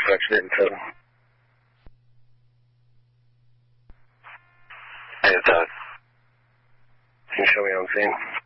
Section 87. Hey, it's Can you show me on scene?